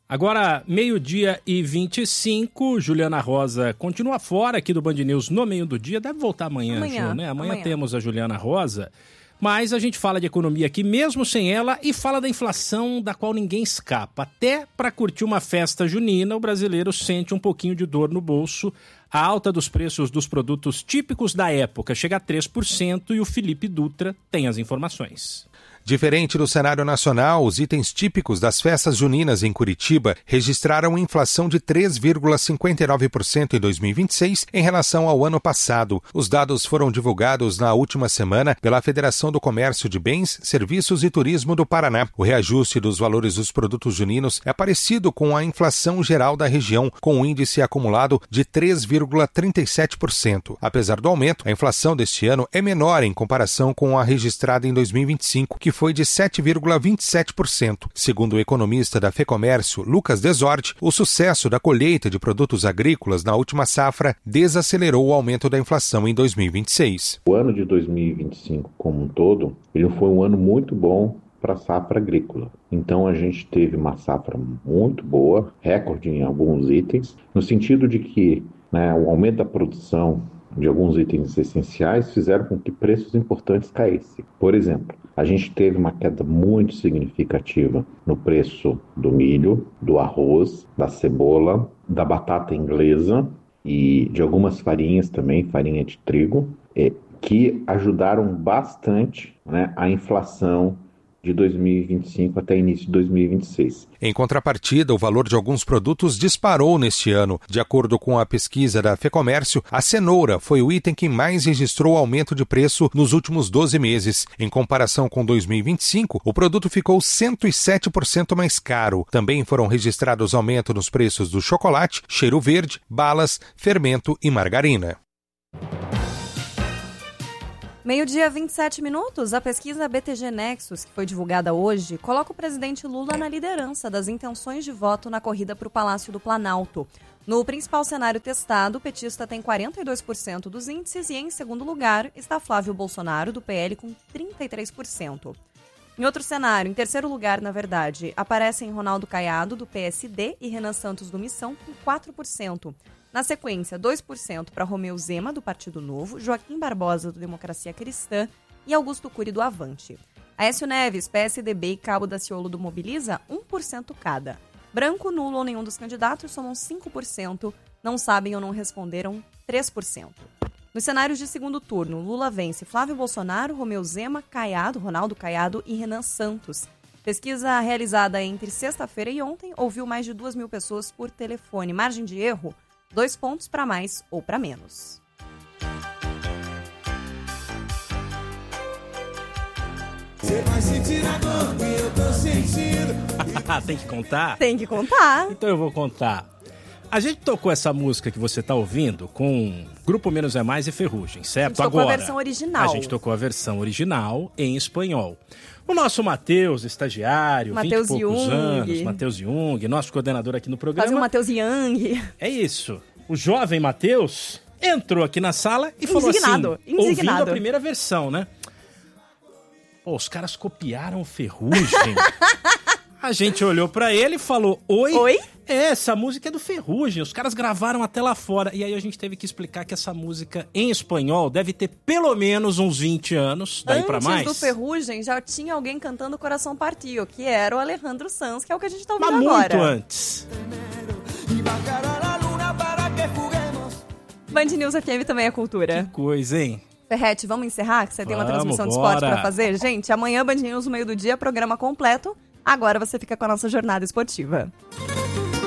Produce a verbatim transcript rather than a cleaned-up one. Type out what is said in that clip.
Agora, meio-dia e vinte e cinco, Juliana Rosa continua fora aqui do Band News no meio do dia. Deve voltar amanhã, amanhã Ju, né? Amanhã, amanhã temos a Juliana Rosa. Mas a gente fala de economia aqui mesmo sem ela e fala da inflação da qual ninguém escapa. Até para curtir uma festa junina, o brasileiro sente um pouquinho de dor no bolso. A alta dos preços dos produtos típicos da época chega a três por cento e o Felipe Dutra tem as informações. Diferente do cenário nacional, os itens típicos das festas juninas em Curitiba registraram inflação de três vírgula cinquenta e nove por cento em dois mil e vinte e seis em relação ao ano passado. Os dados foram divulgados na última semana pela Federação do Comércio de Bens, Serviços e Turismo do Paraná. O reajuste dos valores dos produtos juninos é parecido com a inflação geral da região, com um índice acumulado de três vírgula trinta e sete por cento. Apesar do aumento, a inflação deste ano é menor em comparação com a registrada em dois mil e vinte e cinco, que foi de sete vírgula vinte e sete por cento. Segundo o economista da FEComércio, Lucas Desordi, o sucesso da colheita de produtos agrícolas na última safra desacelerou o aumento da inflação em dois mil e vinte e seis. O ano de dois mil e vinte e cinco como um todo, ele foi um ano muito bom para a safra agrícola. Então a gente teve uma safra muito boa, recorde em alguns itens, no sentido de que, né, o aumento da produção de alguns itens essenciais fizeram com que preços importantes caíssem. Por exemplo, a gente teve uma queda muito significativa no preço do milho, do arroz, da cebola, da batata inglesa e de algumas farinhas também, farinha de trigo, que ajudaram bastante, né, a inflação de dois mil e vinte e cinco até início de dois mil e vinte e seis. Em contrapartida, o valor de alguns produtos disparou neste ano. De acordo com a pesquisa da FEComércio, a cenoura foi o item que mais registrou aumento de preço nos últimos doze meses. Em comparação com dois mil e vinte e cinco, o produto ficou cento e sete por cento mais caro. Também foram registrados aumento nos preços do chocolate, cheiro verde, balas, fermento e margarina. Meio-dia, vinte e sete minutos, a pesquisa B T G Nexus, que foi divulgada hoje, coloca o presidente Lula na liderança das intenções de voto na corrida para o Palácio do Planalto. No principal cenário testado, o petista tem quarenta e dois por cento dos índices e, em segundo lugar, está Flávio Bolsonaro, do P L, com trinta e três por cento. Em outro cenário, em terceiro lugar, na verdade, aparecem Ronaldo Caiado, do P S D, e Renan Santos, do Missão, com quatro por cento. Na sequência, dois por cento para Romeu Zema, do Partido Novo, Joaquim Barbosa, do Democracia Cristã e Augusto Cury, do Avante. Aécio Neves, P S D B e Cabo Daciolo, do Mobiliza, um por cento cada. Branco, nulo ou nenhum dos candidatos somam cinco por cento, não sabem ou não responderam três por cento. Nos cenários de segundo turno, Lula vence Flávio Bolsonaro, Romeu Zema, Caiado, Ronaldo Caiado e Renan Santos. Pesquisa realizada entre sexta-feira e ontem ouviu mais de duas mil pessoas por telefone. Margem de erro, dois pontos para mais ou para menos. Você vai sentir a dor que eu tô sentindo. Tem que contar? Tem que contar. Então eu vou contar. A gente tocou essa música que você tá ouvindo com Grupo Menos é Mais e Ferrugem, certo? A gente tocou Agora, a versão original. A gente tocou a versão original em espanhol. O nosso Matheus, estagiário, Mateus vinte e poucos Jung. anos, Matheus Jung, nosso coordenador aqui no programa. Fazer o Matheus Young. É isso. O jovem Matheus entrou aqui na sala e falou indignado, assim, indignado. ouvindo a primeira versão, né? Pô, os caras copiaram Ferrugem. A gente olhou pra ele e falou, oi? Oi? É, essa música é do Ferrugem, os caras gravaram até lá fora. E aí a gente teve que explicar que essa música em espanhol deve ter pelo menos uns vinte anos, daí Antes pra mais. do Ferrugem já tinha alguém cantando Coração Partiu, que era o Alejandro Sanz, que é o que a gente tá ouvindo Mas agora. muito antes. Band News F M também é cultura. Que coisa, hein? Ferrete, vamos encerrar? Que você tem uma Vamos, transmissão de bora. esporte pra fazer? Gente, amanhã Band News no meio do dia, programa completo. Agora você fica com a nossa jornada esportiva.